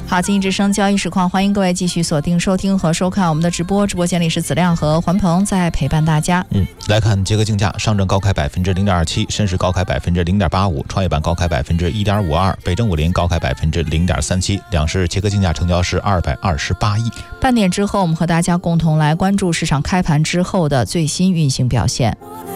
好，经济之声交易实况，欢迎各位继续锁定收听和收看我们的直播。直播间里是子亮和环鹏在陪伴大家。 来看杰克竞价，上证高开 0.27%， 深市高开 0.85%， 创业板高开 1.52%， 北证50高开 0.37%， 两市杰克竞价成交是228亿。 半点之后，我们和大家共同来关注市场开盘之后的最新运行表现。